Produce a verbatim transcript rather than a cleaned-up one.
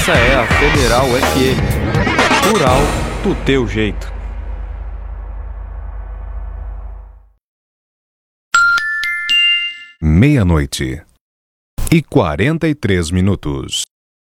Essa é a Federal F M. Rural do teu jeito. Meia-noite e quarenta e três minutos.